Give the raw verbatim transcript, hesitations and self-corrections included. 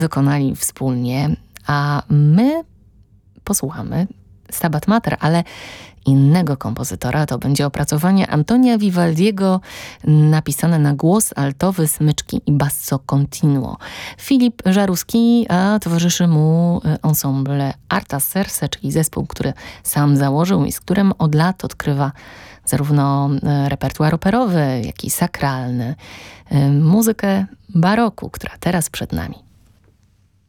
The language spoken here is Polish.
dokonali wspólnie, a my posłuchamy Stabat Mater, ale innego kompozytora. To będzie opracowanie Antonia Vivaldiego napisane na głos altowy, smyczki i basso continuo. Filip Żaruski, a towarzyszy mu ensemble Arta Serse, czyli zespół, który sam założył i z którym od lat odkrywa zarówno repertuar operowy, jak i sakralny, muzykę baroku, która teraz przed nami.